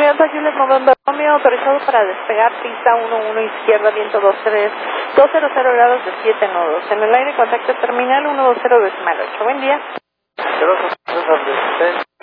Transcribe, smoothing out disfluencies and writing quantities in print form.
Leonta Juliet November Romeo, autorizado para despegar pista 11 izquierda, viento 200 grados de 7 nudos. En el aire, contacto terminal 120 decimal 8. Buen día. Gracias,